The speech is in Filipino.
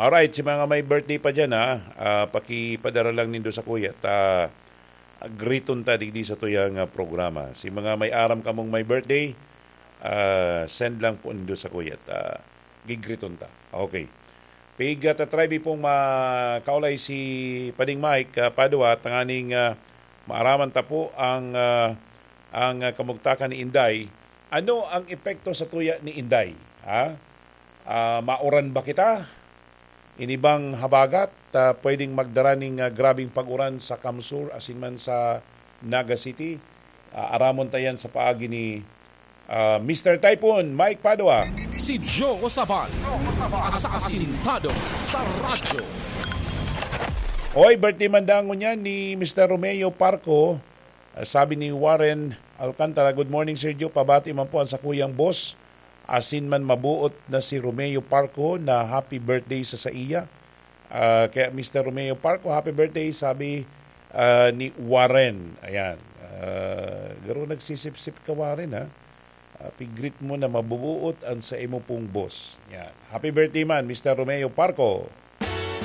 Alright, si mga may birthday pa dyan pakipadara lang nindo sa kuya. Greeton ta digdi sa tuyang programa. Si mga may aram kamong may birthday, send lang po nindo sa kuya. Gigreeton ta. Okay. Piga try pong makaulay si Pading Mike Padua tanganing maaraman ta po ang kamugtakan ni Inday. Ano ang epekto sa tuya ni Inday? Mauran ba kita? Inibang habagat, pwedeng magdara ng grabing pag-uran sa Kamsur asinman sa Naga City. Aramon tayan sa paagi ni Mr. Typhoon, Mike Padua. Si Joe Sabal, asasintado sa radyo. Hoy, birthday mandangon niya ni Mr. Romeo Parco. Sabi ni Warren Alcantara, good morning Sir Joe, pabati man po sa kuyang boss. Asin man mabuot na si Romeo Parco na happy birthday sa iya. Kaya Mr. Romeo Parco, happy birthday, sabi ni Warren. Ayan. Garo nagsisip-sip ka Warren ha. Pigrit mo na mabubuot ang sa imo pong boss. Yan. Happy birthday man, Mr. Romeo Parco.